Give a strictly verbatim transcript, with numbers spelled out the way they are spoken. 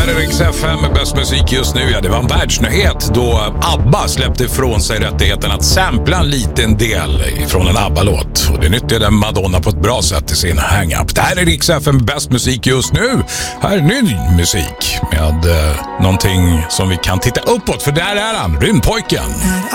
Riks F M med bäst musik just nu. Ja, det var en världsnyhet då ABBA släppte ifrån sig rättigheten att sampla en liten del från en ABBA-låt. Och det nyttjade Madonna på ett bra sätt i sin hang-up. Det här är Riks F M med bäst musik just nu. Här är ny musik med eh, någonting som vi kan titta uppåt, för där är han, rymdpojken.